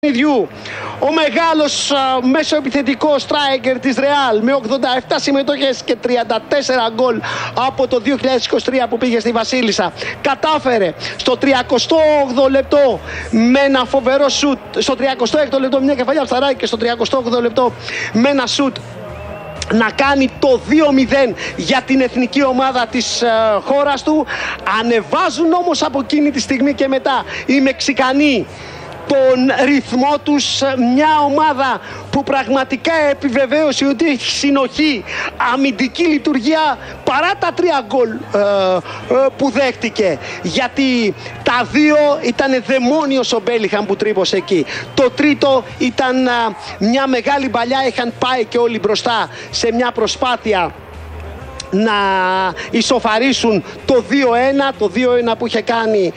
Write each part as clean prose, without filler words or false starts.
Ο μεγάλος μέσοεπιθετικός striker της Real με 87 συμμετοχές και 34 γκολ από το 2023 που πήγε στη Βασίλισσα κατάφερε στο 38ο λεπτό με ένα φοβερό σουτ, στο 36ο λεπτό μια κεφαλιά ψαράκι και στο 38ο λεπτό με ένα σουτ να κάνει το 2-0 για την εθνική ομάδα της χώρας του. Ανεβάζουν όμως από εκείνη τη στιγμή και μετά οι Μεξικανοί τον ρυθμό τους, μια ομάδα που πραγματικά επιβεβαίωσε ότι έχει συνοχή, αμυντική λειτουργία παρά τα 3 γκολ που δέχτηκε, γιατί τα 2 ήταν δαιμόνιος ο Μπέλιγχαμ που τρύπωσε εκεί, το τρίτο ήταν μια μεγάλη παλιά, είχαν πάει και όλοι μπροστά σε μια προσπάθεια να ισοφαρίσουν το 2-1, το 2-1 που είχε κάνει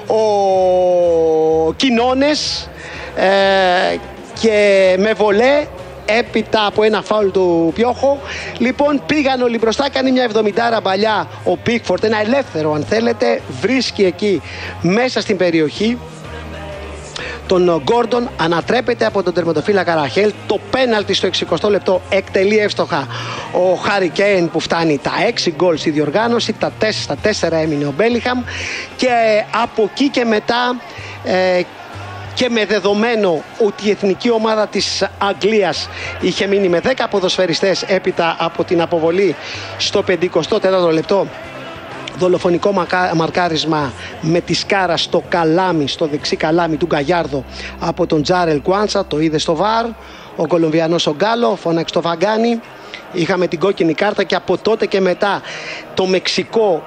ο Κινώνες και με βολέ έπειτα από ένα φάουλ του Πιόχο. Λοιπόν, πήγαν όλοι μπροστά, κάνει μια 70 μπαλιά ο Πίκφορντ, ένα ελεύθερο αν θέλετε, βρίσκει εκεί μέσα στην περιοχή τον Γκόρντον, ανατρέπεται από τον τερματοφύλακα Ραχέλ. Το πέναλτι στο 60 λεπτό εκτελεί εύστοχα ο Χάρι Κέιν που φτάνει τα 6 γκολ στη διοργάνωση, στα 4 έμεινε ο Μπέλιγχαμ και από εκεί και μετά και με δεδομένο ότι η εθνική ομάδα της Αγγλίας είχε μείνει με 10 ποδοσφαιριστές έπειτα από την αποβολή στο 54ο λεπτό, δολοφονικό μαρκάρισμα με τη σκάρα στο καλάμι, στο δεξί καλάμι του Γκαγιάρδο από τον Τζάρελ Κουάντσα, το είδε στο βαρ ο Κολομβιανός ο Γκάλο, φώναξε το Βαγκάνι, είχαμε την κόκκινη κάρτα και από τότε και μετά το Μεξικό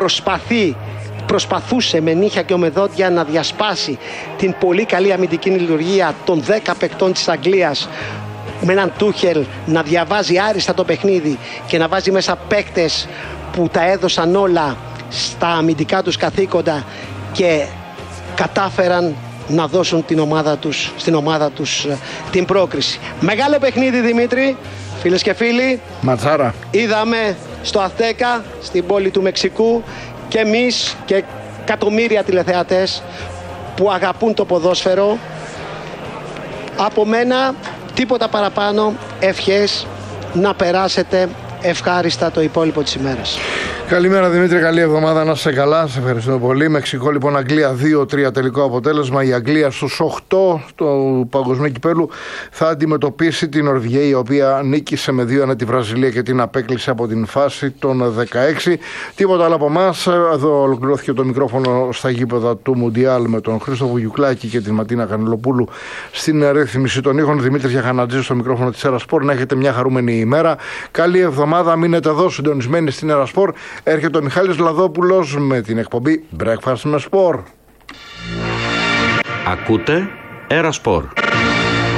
προσπαθούσε με νύχια και ομεδόντια να διασπάσει την πολύ καλή αμυντική λειτουργία των 10 παικτών της Αγγλίας, με έναν Τούχελ να διαβάζει άριστα το παιχνίδι και να βάζει μέσα παίκτες που τα έδωσαν όλα στα αμυντικά τους καθήκοντα και κατάφεραν να δώσουν στην ομάδα τους την πρόκριση. Μεγάλο παιχνίδι, Δημήτρη, φίλες και φίλοι. Ματσάρα. Είδαμε στο Αθέκα, στην πόλη του Μεξικού, και εμείς και εκατομμύρια τηλεθεατές που αγαπούν το ποδόσφαιρο. Από μένα τίποτα παραπάνω, ευχές να περάσετε ευχάριστα το υπόλοιπο της ημέρας. Καλημέρα Δημήτρη, καλή εβδομάδα, να είσαι καλά, σε ευχαριστώ πολύ. Μεξικό λοιπόν, Αγγλία 2-3 τελικό αποτέλεσμα. Η Αγγλία στους 8 του Παγκοσμίου Κυπέλου θα αντιμετωπίσει την Νορβηγία, η οποία νίκησε με 2-1 τη Βραζιλία και την απέκλεισε από την φάση των 16. Τίποτα άλλο από εμάς. Εδώ ολοκληρώθηκε το μικρόφωνο στα γήπεδα του Μουντιάλ με τον Χρήστο Βουγιουκλάκη και την Ματίνα Κανελοπούλου στην ρύθμιση των ήχων. Δημήτρης Γιαχανατζής στο μικρόφωνο της Ερασπορ. Να έχετε μια χαρούμενη ημέρα. Καλή εβδομάδα, μείνετε εδώ συντονισμένοι στην Ερασπορ. Έρχεται ο Μιχάλης Λαδόπουλος με την εκπομπή Breakfast με Sport. Ακούτε Ερασπορ.